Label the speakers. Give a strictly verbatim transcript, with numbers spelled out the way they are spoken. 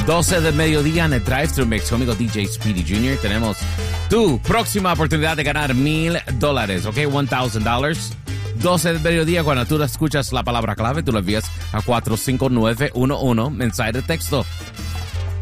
Speaker 1: doce del mediodía en el Drive-Thru Mix conmigo D J Speedy junior Tenemos tu próxima oportunidad de ganar mil dólares, ¿ok? one thousand dollars. doce del mediodía, cuando tú escuchas la palabra clave, tú lo envías a cuatro cinco nueve uno uno, mensaje de texto.